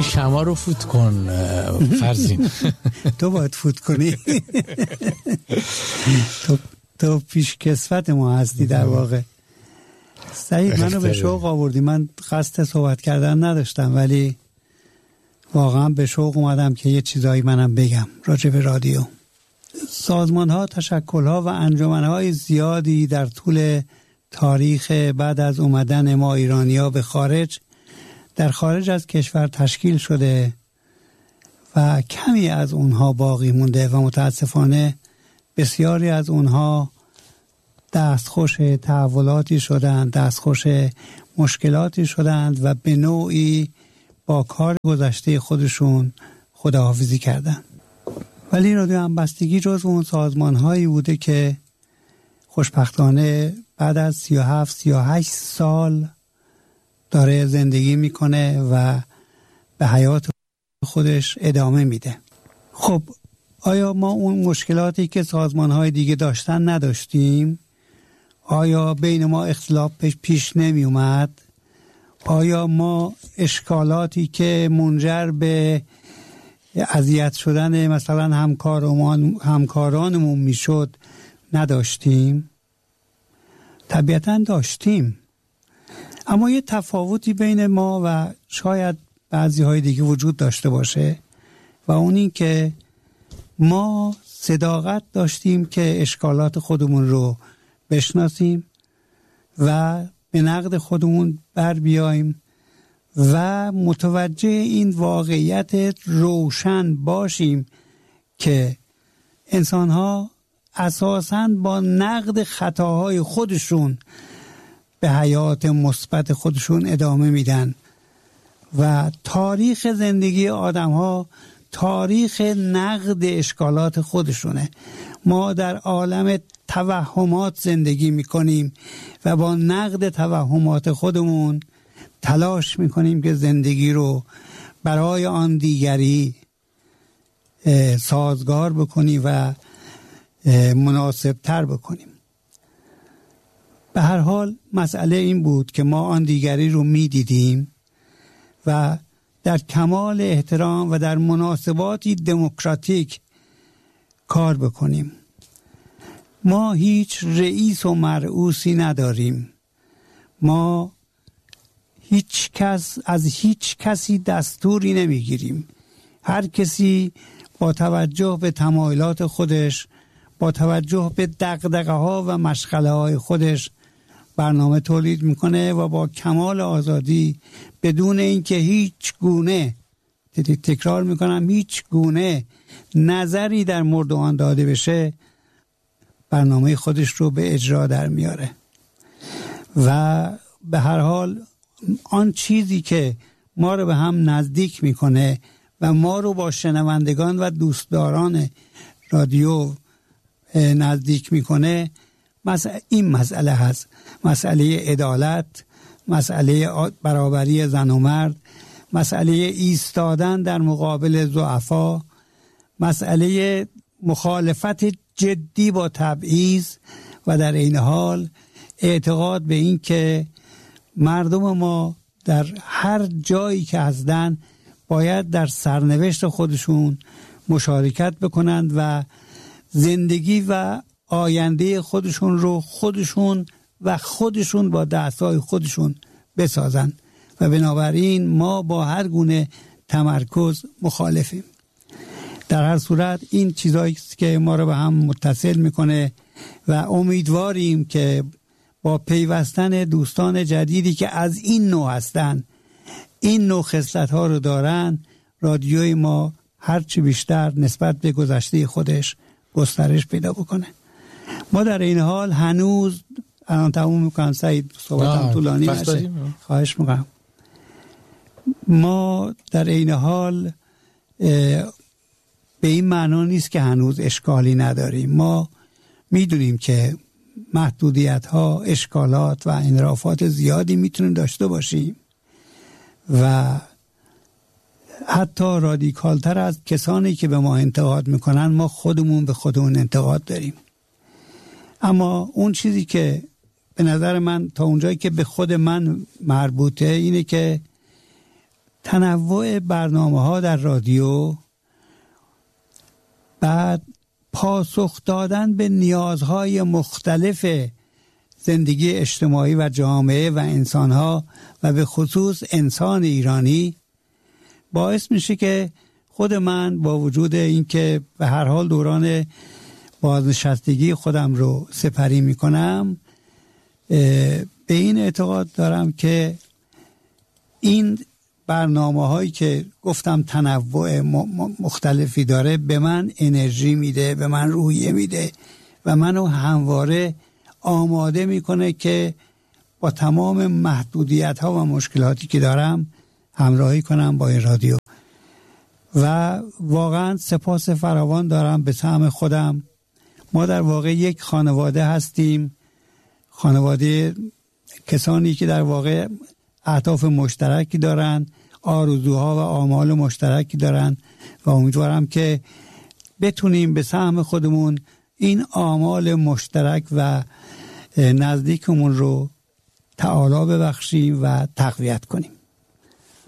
شمع رو فوت کن فرزین. تو باید فوت کنی. تو پیش کسوت ما هستی در واقع. سعید منو به شوق آوردی. من قصد صحبت کردن نداشتم ولی واقعا به شوق اومدم که یه چیزایی منم بگم راجع به رادیو. سازمان‌ها، تشکل‌ها و انجمن‌های زیادی در طول تاریخ بعد از اومدن ما ایرانی‌ها به خارج، در خارج از کشور تشکیل شده و کمی از اونها باقی مونده و متاسفانه بسیاری از اونها دستخوش تحولاتی شدند، دستخوش مشکلاتی شدند و به نوعی با کار گذشته خودشون خداحافظی کردند. ولی رادیو همبستگی جزو اون سازمان‌هایی بوده که خوشبختانه بعد از 37-38 سال داره زندگی میکنه و به حیات خودش ادامه میده. خب آیا ما اون مشکلاتی که سازمان‌های دیگه داشتن نداشتیم؟ آیا بین ما اختلاف پیش نمی اومد؟ آیا ما اشکالاتی که منجر به اذیت شدن مثلا همکارانمون میشد نداشتیم؟ طبیعتاً داشتیم، اما یه تفاوتی بین ما و شاید بعضی های دیگه وجود داشته باشه و اون این که ما صداقت داشتیم که اشکالات خودمون رو بشناسیم و به نقد خودمون بر بیاییم و متوجه این واقعیت روشن باشیم که انسان‌ها اساساً با نقد خطاهای خودشون به حیات مثبت خودشون ادامه میدن و تاریخ زندگی آدم‌ها تاریخ نقد اشکالات خودشونه. ما در عالم توهمات زندگی میکنیم و با نقد توهمات خودمون تلاش میکنیم که زندگی رو برای آن دیگری سازگار بکنیم و مناسب تر بکنیم. به هر حال مسئله این بود که ما آن دیگری رو میدیدیم و در کمال احترام و در مناسباتی دموکراتیک کار بکنیم. ما هیچ رئیس و مرئوسی نداریم. ما از هیچ کسی دستوری نمیگیریم. هر کسی با توجه به تمایلات خودش، با توجه به دغدغه‌ها و مشغله‌های خودش برنامه تولید میکنه و با کمال آزادی بدون اینکه هیچ گونه، تکرار میکنم، هیچ گونه نظری در مورد آن داده بشه برنامه خودش رو به اجرا در میاره. و به هر حال آن چیزی که ما رو به هم نزدیک میکنه و ما رو با شنوندگان و دوستداران رادیو نزدیک میکنه این مسئله هست، مسئله عدالت، مسئله برابری زن و مرد، مسئله ایستادن در مقابل ضعفا، مسئله مخالفت جدی با تبعیض و در این حال اعتقاد به این که مردم ما در هر جایی که هستند باید در سرنوشت خودشون مشارکت بکنند و زندگی و آینده خودشون رو خودشون با دستای خودشون بسازن و بنابراین ما با هر گونه تمرکز مخالفیم. در هر صورت این چیزایی که ما رو به هم متصل میکنه و امیدواریم که با پیوستن دوستان جدیدی که از این نوع هستن، این نوع خصلت‌ها رو دارن، رادیوی ما هرچی بیشتر نسبت به گذشته خودش گسترش پیدا بکنه. ما در این حال هنوز الان تموم میکنم سعید، صحبتم طولانی نشه، خواهش میکنم. ما در این حال به این معنا نیست که هنوز اشکالی نداریم. ما میدونیم که محدودیت ها، اشکالات و انحرافات زیادی میتونیم داشته باشیم و حتی رادیکالتر از کسانی که به ما انتقاد میکنن ما خودمون به خودمون انتقاد داریم. اما اون چیزی که به نظر من تا اونجایی که به خود من مربوطه اینه که تنوع برنامه‌ها در رادیو، بعد پاسخ دادن به نیازهای مختلف زندگی اجتماعی و جامعه و انسانها و به خصوص انسان ایرانی باعث میشه که خود من با وجود اینکه به هر حال دوران بازنشستگی خودم رو سپری میکنم، به این اعتقاد دارم که این برنامه هایی که گفتم تنوع مختلفی داره به من انرژی میده، به من روحیه میده و منو همواره آماده میکنه که با تمام محدودیت ها و مشکلاتی که دارم همراهی کنم با این رادیو. و واقعا سپاس فراوان دارم به سهم خودم. ما در واقع یک خانواده هستیم، خانواده کسانی که در واقع اهداف مشترکی دارن، آرزوها و آمال مشترکی دارن و امیدوارم که بتونیم به سهم خودمون این آمال مشترک و نزدیکمون رو تعالی ببخشیم و تقویت کنیم.